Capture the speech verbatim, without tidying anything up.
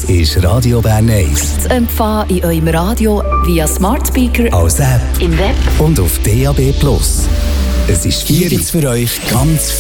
Das ist Radio Bern eins. Zu empfangen in eurem Radio via Smart Speaker, als App im Web und auf D A B Plus. Es ist vierundzwanzig für euch ganz